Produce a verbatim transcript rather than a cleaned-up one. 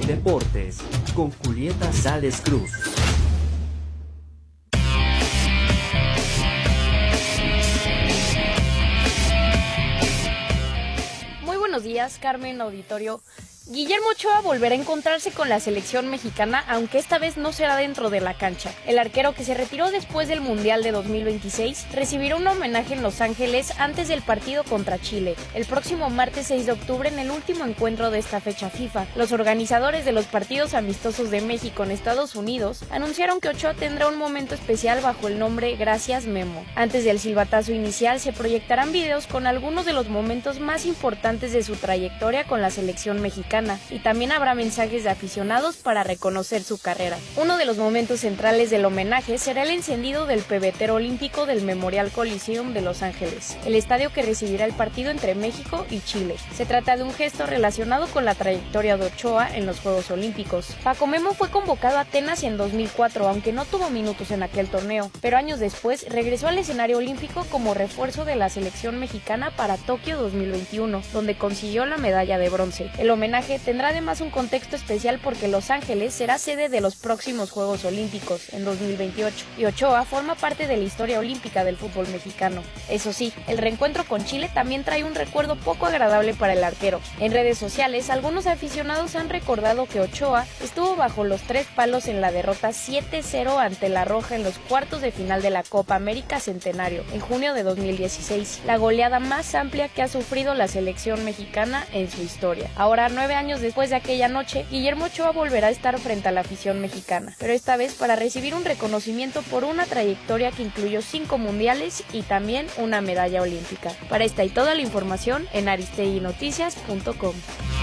Deportes con Julieta Sales Cruz. Muy buenos días, Carmen, auditorio. Guillermo Ochoa volverá a encontrarse con la selección mexicana, aunque esta vez no será dentro de la cancha. El arquero, que se retiró después del Mundial de dos mil veintiséis, recibirá un homenaje en Los Ángeles antes del partido contra Chile, el próximo martes seis de octubre, en el último encuentro de esta fecha FIFA. Los organizadores de los partidos amistosos de México en Estados Unidos anunciaron que Ochoa tendrá un momento especial bajo el nombre Gracias Memo. Antes del silbatazo inicial se proyectarán videos con algunos de los momentos más importantes de su trayectoria con la selección mexicana, y también habrá mensajes de aficionados para reconocer su carrera. Uno de los momentos centrales del homenaje será el encendido del pebetero olímpico del Memorial Coliseum de Los Ángeles, el estadio que recibirá el partido entre México y Chile. Se trata de un gesto relacionado con la trayectoria de Ochoa en los Juegos Olímpicos. Paco Memo fue convocado a Atenas en dos mil cuatro, aunque no tuvo minutos en aquel torneo, pero años después regresó al escenario olímpico como refuerzo de la selección mexicana para Tokio dos mil veintiuno, donde consiguió la medalla de bronce. El homenaje tendrá además un contexto especial porque Los Ángeles será sede de los próximos Juegos Olímpicos en dos mil veintiocho, y Ochoa forma parte de la historia olímpica del fútbol mexicano. Eso sí, el reencuentro con Chile también trae un recuerdo poco agradable para el arquero. En redes sociales, algunos aficionados han recordado que Ochoa estuvo bajo los tres palos en la derrota siete cero ante La Roja en los cuartos de final de la Copa América Centenario en junio de dos mil dieciséis, la goleada más amplia que ha sufrido la selección mexicana en su historia. Ahora, nueve años después de aquella noche, Guillermo Ochoa volverá a estar frente a la afición mexicana, pero esta vez para recibir un reconocimiento por una trayectoria que incluyó cinco mundiales y también una medalla olímpica. Para esta y toda la información en aristegui noticias punto com.